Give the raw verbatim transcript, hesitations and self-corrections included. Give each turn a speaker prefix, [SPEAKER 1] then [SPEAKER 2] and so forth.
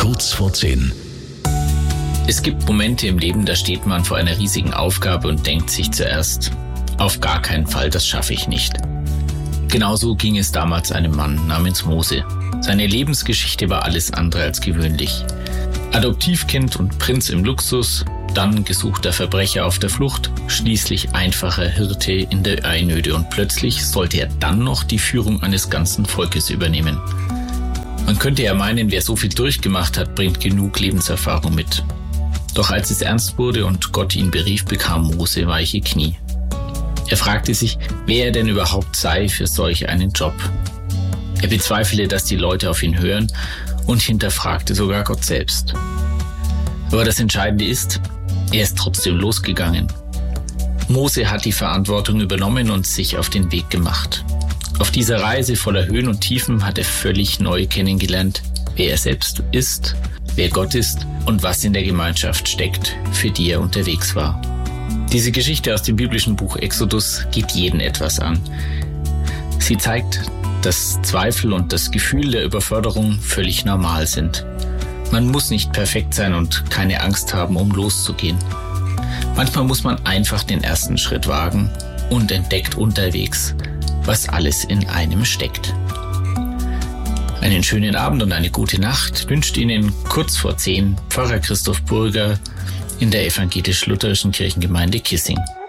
[SPEAKER 1] Kurz vor zehn.
[SPEAKER 2] Es gibt Momente im Leben, da steht man vor einer riesigen Aufgabe und denkt sich zuerst, auf gar keinen Fall, das schaffe ich nicht. Genauso ging es damals einem Mann namens Mose. Seine Lebensgeschichte war alles andere als gewöhnlich. Adoptivkind und Prinz im Luxus, dann gesuchter Verbrecher auf der Flucht, schließlich einfacher Hirte in der Einöde und plötzlich sollte er dann noch die Führung eines ganzen Volkes übernehmen. Man könnte ja meinen, wer so viel durchgemacht hat, bringt genug Lebenserfahrung mit. Doch als es ernst wurde und Gott ihn berief, bekam Mose weiche Knie. Er fragte sich, wer er denn überhaupt sei für solch einen Job. Er bezweifelte, dass die Leute auf ihn hören und hinterfragte sogar Gott selbst. Aber das Entscheidende ist, er ist trotzdem losgegangen. Mose hat die Verantwortung übernommen und sich auf den Weg gemacht. Auf dieser Reise voller Höhen und Tiefen hat er völlig neu kennengelernt, wer er selbst ist, wer Gott ist und was in der Gemeinschaft steckt, für die er unterwegs war. Diese Geschichte aus dem biblischen Buch Exodus geht jeden etwas an. Sie zeigt, dass Zweifel und das Gefühl der Überforderung völlig normal sind. Man muss nicht perfekt sein und keine Angst haben, um loszugehen. Manchmal muss man einfach den ersten Schritt wagen und entdeckt unterwegs, was alles in einem steckt. Einen schönen Abend und eine gute Nacht wünscht Ihnen kurz vor zehn Pfarrer Christoph Burger in der evangelisch-lutherischen Kirchengemeinde Kissing.